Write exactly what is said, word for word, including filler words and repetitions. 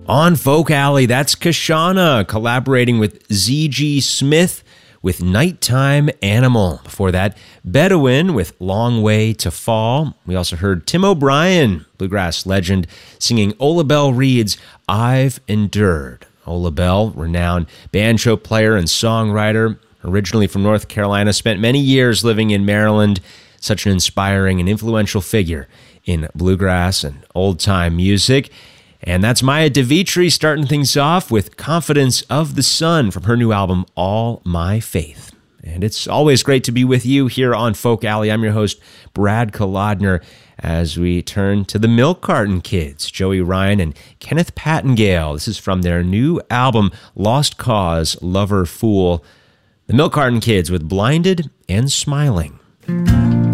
On Folk Alley, that's Kashana collaborating with Z G Smith with Nighttime Animal. Before that, Bedouin with Long Way to Fall. We also heard Tim O'Brien, bluegrass legend, singing Ola Belle Reed's I've Endured. Ola Belle, renowned banjo player and songwriter, originally from North Carolina, spent many years living in Maryland. Such an inspiring and influential figure in bluegrass and old-time music. And that's Maya DeVitri starting things off with Confidence of the Sun from her new album, All My Faith. And it's always great to be with you here on Folk Alley. I'm your host, Brad Kolodner, as we turn to the Milk Carton Kids, Joey Ryan and Kenneth Pattengale. This is from their new album, Lost Cause, Lover Fool. The Milk Carton Kids with Blinded and Smiling.